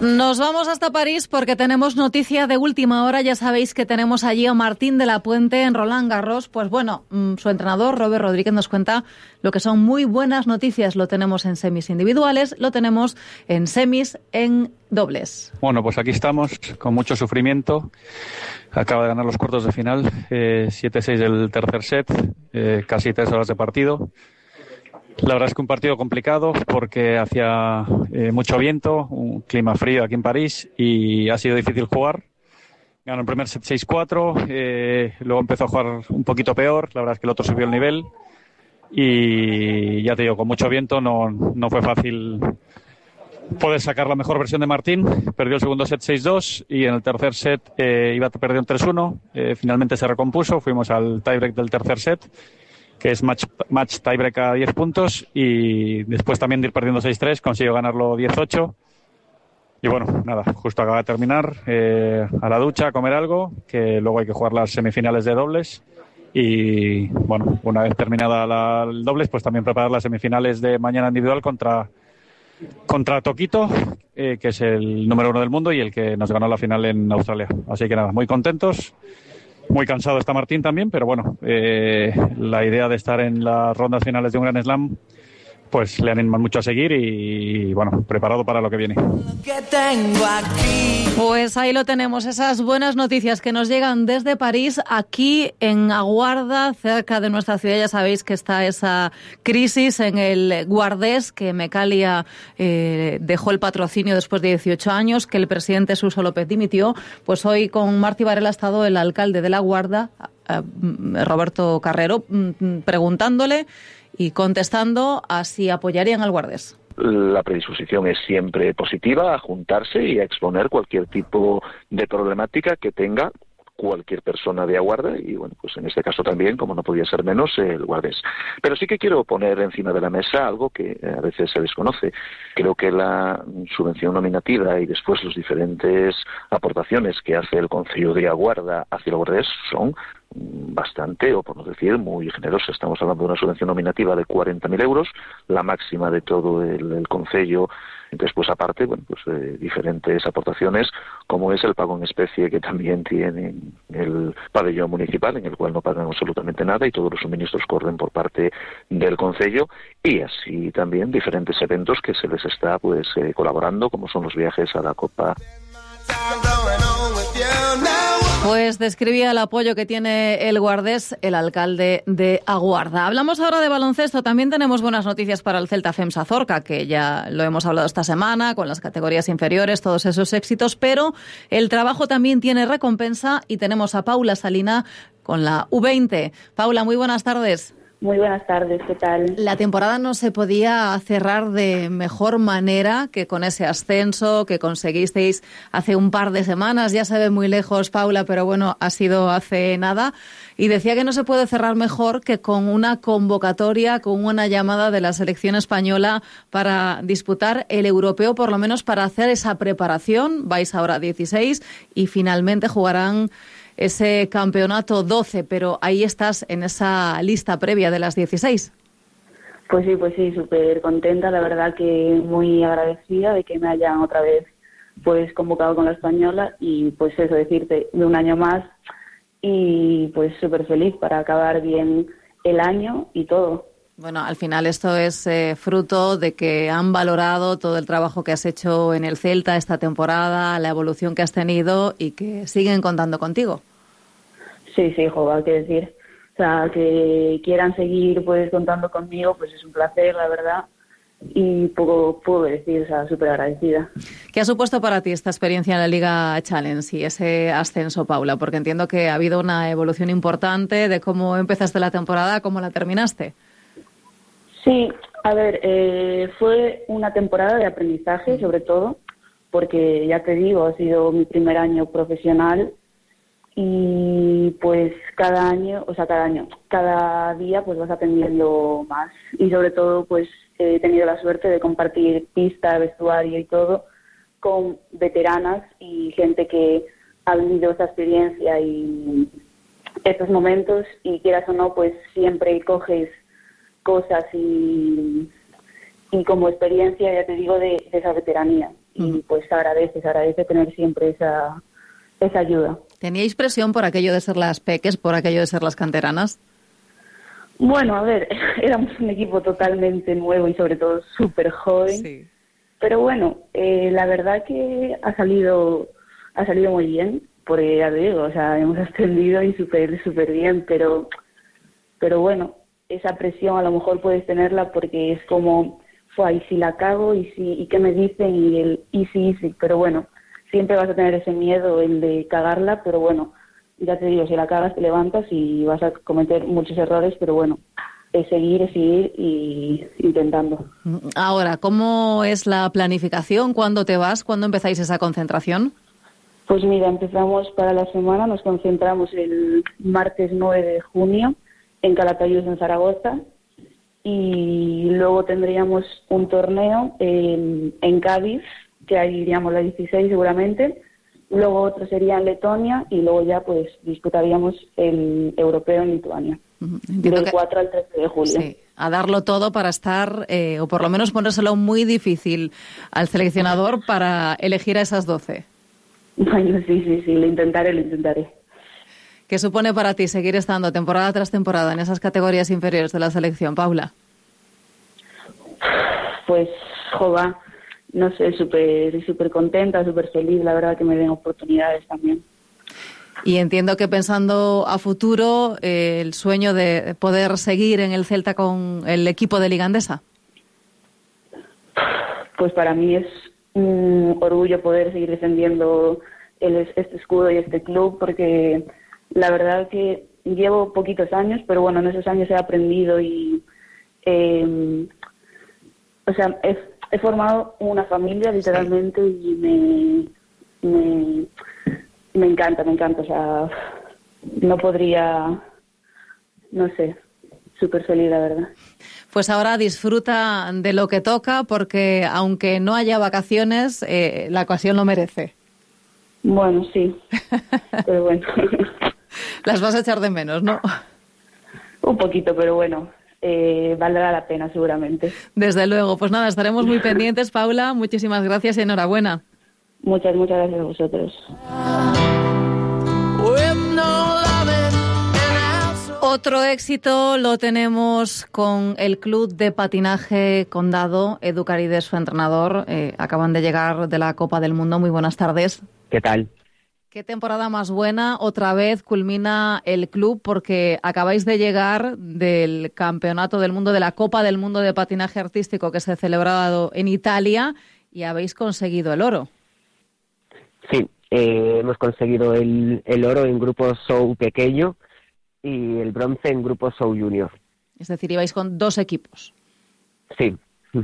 Nos vamos hasta París porque tenemos noticia de última hora. Ya sabéis que tenemos allí a Martín de la Puente en Roland Garros. Pues bueno, su entrenador Robert Rodríguez nos cuenta lo que son muy buenas noticias. Lo tenemos en semis individuales, lo tenemos en semis en dobles. Bueno, pues aquí estamos con mucho sufrimiento. Acaba de ganar los cuartos de final, 7-6 del tercer set, casi 3 horas de partido. La verdad es que un partido complicado porque hacía mucho viento, un clima frío aquí en París y ha sido difícil jugar. Ganó el primer set 6-4, luego empezó a jugar un poquito peor, la verdad es que el otro subió el nivel y ya te digo, con mucho viento no fue fácil poder sacar la mejor versión de Martín. Perdió el segundo set 6-2 y en el tercer set iba a perder un 3-1, finalmente se recompuso, fuimos al tiebreak del tercer set, que es match tiebreak a 10 puntos, y después también de ir perdiendo 6-3 consiguió ganarlo 10-8. Y bueno, nada, justo acaba de terminar, a la ducha, a comer algo, que luego hay que jugar las semifinales de dobles. Y bueno, una vez terminada el dobles, pues también preparar las semifinales de mañana individual contra Tokito, que es el número 1 del mundo y el que nos ganó la final en Australia. Así que nada, muy contentos. Muy cansado está Martín también, pero bueno, la idea de estar en las rondas finales de un Grand Slam pues le animan mucho a seguir y bueno, preparado para lo que viene. Pues ahí lo tenemos, esas buenas noticias que nos llegan desde París, aquí en Aguarda, cerca de nuestra ciudad. Ya sabéis que está esa crisis en el Guardés, que Mecalia dejó el patrocinio después de 18 años, que el presidente Suso López dimitió. Pues hoy con Martí Varela ha estado el alcalde de La Guarda, Roberto Carrero, preguntándole y contestando a si apoyarían al Guardés. La predisposición es siempre positiva a juntarse y a exponer cualquier tipo de problemática que tenga cualquier persona de Aguarda y bueno, pues en este caso también, como no podía ser menos, el Guardés. Pero sí que quiero poner encima de la mesa algo que a veces se desconoce. Creo que la subvención nominativa y después las diferentes aportaciones que hace el Concello de Aguarda hacia el Guardés son bastante, o por no decir, muy generosa. Estamos hablando de una subvención nominativa de 40.000 euros, la máxima de todo el Concello. Entonces, pues aparte, bueno, pues diferentes aportaciones, como es el pago en especie que también tiene el pabellón municipal, en el cual no pagan absolutamente nada y todos los suministros corren por parte del Concello, y así también diferentes eventos que se les está pues colaborando, como son los viajes a la Copa. Pues describía el apoyo que tiene el Guardés, el alcalde de Aguarda. Hablamos ahora de baloncesto. También tenemos buenas noticias para el Celta FEMSA Zorca, que ya lo hemos hablado esta semana, con las categorías inferiores, todos esos éxitos, pero el trabajo también tiene recompensa y tenemos a Paula Salina con la U20. Paula, muy buenas tardes. Muy buenas tardes, ¿qué tal? La temporada no se podía cerrar de mejor manera que con ese ascenso que conseguisteis hace un par de semanas. Ya se ve muy lejos, Paula, pero bueno, ha sido hace nada. Y decía que no se puede cerrar mejor que con una convocatoria, con una llamada de la selección española para disputar el europeo, por lo menos para hacer esa preparación. Vais ahora a 16 y finalmente jugarán ese campeonato 12, pero ahí estás en esa lista previa de las 16. Pues sí, súper contenta, la verdad que muy agradecida de que me hayan otra vez pues convocado con la española y pues eso, decirte, de un año más y pues súper feliz para acabar bien el año y todo. Bueno, al final esto es fruto de que han valorado todo el trabajo que has hecho en el Celta esta temporada, la evolución que has tenido y que siguen contando contigo. Sí, joder, qué decir. O sea, que quieran seguir pues contando conmigo, pues es un placer, la verdad. Y poco puedo decir, o sea, súper agradecida. ¿Qué ha supuesto para ti esta experiencia en la Liga Challenge y ese ascenso, Paula? Porque entiendo que ha habido una evolución importante de cómo empezaste la temporada a cómo la terminaste. Sí, a ver, fue una temporada de aprendizaje, sobre todo, porque ya te digo, ha sido mi primer año profesional y pues cada día pues vas aprendiendo más y sobre todo pues he tenido la suerte de compartir pista, vestuario y todo con veteranas y gente que ha vivido esta experiencia y estos momentos y quieras o no pues siempre coges cosas y como experiencia, ya te digo, de esa veteranía. y pues se agradece tener siempre esa ayuda. ¿Teníais presión por aquello de ser las peques, por aquello de ser las canteranas? Bueno, a ver, éramos un equipo totalmente nuevo y sobre todo súper joven, Sí. pero bueno, la verdad que ha salido muy bien, porque ya te digo, o sea, hemos ascendido y súper bien, pero bueno, esa presión a lo mejor puedes tenerla porque es como, y si la cago, y qué me dicen, y el easy, pero bueno, siempre vas a tener ese miedo, el de cagarla, pero bueno, ya te digo, si la cagas te levantas y vas a cometer muchos errores, pero bueno, es seguir y intentando. Ahora, ¿cómo es la planificación? ¿Cuándo te vas? ¿Cuándo empezáis esa concentración? Pues mira, empezamos para la semana, nos concentramos el martes 9 de junio en Calatayud, en Zaragoza, y luego tendríamos un torneo en Cádiz, que ahí iríamos la 16 seguramente, luego otro sería en Letonia y luego ya pues disputaríamos el europeo en Lituania, del 4 al 13 de julio. Sí, a darlo todo para estar, o por lo menos ponérselo muy difícil al seleccionador para elegir a esas 12. Bueno, sí, lo intentaré. ¿Qué supone para ti seguir estando temporada tras temporada en esas categorías inferiores de la selección, Paula? Pues, jova, no sé, súper contenta, súper feliz, la verdad que me den oportunidades también. Y entiendo que pensando a futuro, el sueño de poder seguir en el Celta con el equipo de Liga Endesa. Pues para mí es un orgullo poder seguir defendiendo este escudo y este club, porque la verdad que llevo poquitos años, pero bueno, en esos años he aprendido y he formado una familia literalmente. Sí. Y me encanta, o sea, no podría, no sé, súper feliz, la verdad. Pues ahora disfruta de lo que toca, porque aunque no haya vacaciones, la ocasión lo merece. Bueno, sí, pero bueno. Las vas a echar de menos, ¿no? Un poquito, pero bueno, valdrá la pena seguramente. Desde luego. Pues nada, estaremos muy pendientes, Paula. Muchísimas gracias y enhorabuena. Muchas gracias a vosotros. Otro éxito lo tenemos con el Club de Patinaje Condado. Edu Carides, su entrenador, acaban de llegar de la Copa del Mundo. Muy buenas tardes. ¿Qué tal? Qué temporada más buena. Otra vez culmina el club porque acabáis de llegar del Campeonato del Mundo, de la Copa del Mundo de Patinaje Artístico que se ha celebrado en Italia y habéis conseguido el oro. Sí, hemos conseguido el oro en grupo SOU pequeño y el bronce en grupo SOU junior. Es decir, ibais con 2 equipos. Sí.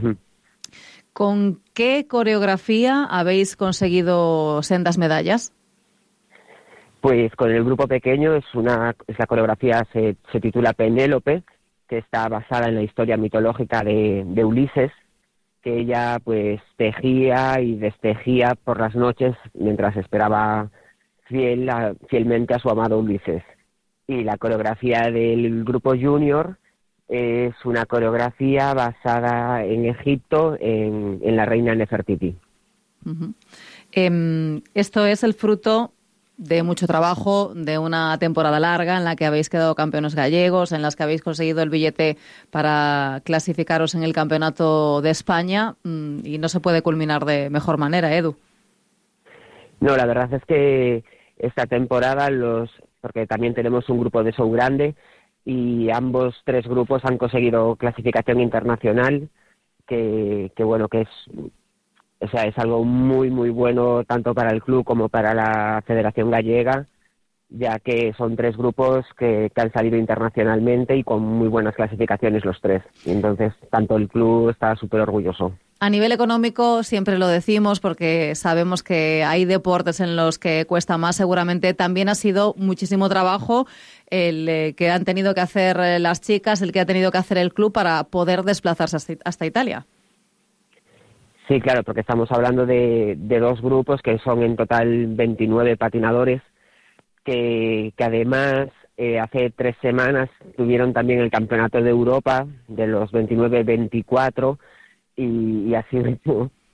¿Con qué coreografía habéis conseguido sendas medallas? Pues con el grupo pequeño la coreografía se titula Penélope, que está basada en la historia mitológica de Ulises, que ella pues tejía y destejí por las noches mientras esperaba fielmente a su amado Ulises. Y la coreografía del grupo junior es una coreografía basada en Egipto, en la reina Nefertiti. Uh-huh. Esto es el fruto de mucho trabajo, de una temporada larga en la que habéis quedado campeones gallegos, en las que habéis conseguido el billete para clasificaros en el Campeonato de España, y no se puede culminar de mejor manera, Edu. No, la verdad es que esta temporada, porque también tenemos un grupo de show grande, y ambos 3 grupos han conseguido clasificación internacional, que bueno, que es algo muy, muy bueno tanto para el club como para la Federación Gallega, ya que son 3 grupos que han salido internacionalmente y con muy buenas clasificaciones los 3. Y entonces, tanto el club está súper orgulloso. A nivel económico siempre lo decimos porque sabemos que hay deportes en los que cuesta más. Seguramente también ha sido muchísimo trabajo el que han tenido que hacer las chicas, el que ha tenido que hacer el club para poder desplazarse hasta Italia. Sí, claro, porque estamos hablando de 2 grupos que son en total 29 patinadores, que además hace 3 semanas tuvieron también el Campeonato de Europa de los 29-24 y así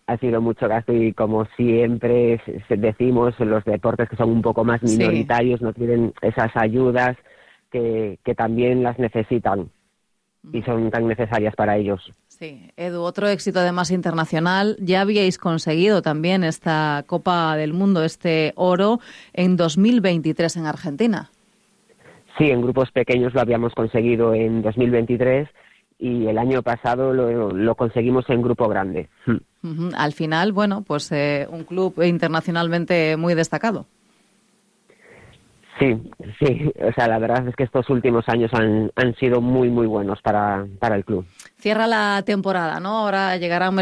ha sido mucho gasto y como siempre decimos, los deportes que son un poco más minoritarios no tienen esas ayudas que también las necesitan y son tan necesarias para ellos. Sí, Edu, otro éxito además internacional. Ya habíais conseguido también esta Copa del Mundo, este oro, en 2023 en Argentina. Sí, en grupos pequeños lo habíamos conseguido en 2023 y el año pasado lo conseguimos en grupo grande. Al final, bueno, pues un club internacionalmente muy destacado. Sí, o sea, la verdad es que estos últimos años han sido muy, muy buenos para el club. Cierra la temporada, ¿no? Ahora llegarán